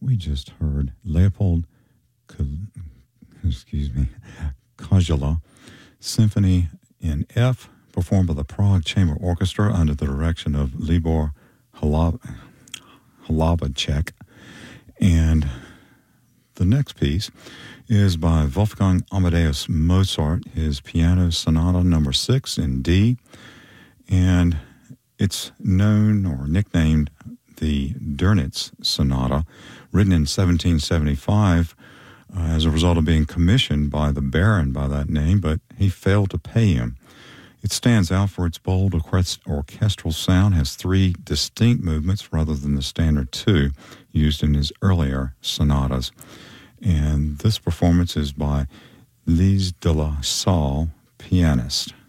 We just heard Leopold Kozula Symphony in F, performed by the Prague Chamber Orchestra under the direction of Libor Hlavacek. And the next piece is by Wolfgang Amadeus Mozart, his Piano Sonata number 6 in D, and it's known or nicknamed the Dönitz Sonata, written in 1775 as a result of being commissioned by the Baron by that name, but he failed to pay him. It stands out for its bold orchestral sound, has 3 distinct movements rather than the standard 2 used in his earlier sonatas. And this performance is by Lise de la Salle, pianist.